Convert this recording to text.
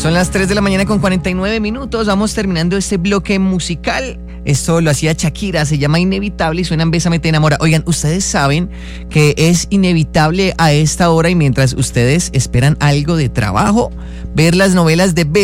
Son las 3 de la mañana con 49 minutos. Vamos terminando este bloque musical. Esto lo hacía Shakira, se llama Inevitable y suena en Bésame te enamora. Oigan, ustedes saben que es inevitable a esta hora y mientras ustedes esperan algo de trabajo, ver las novelas de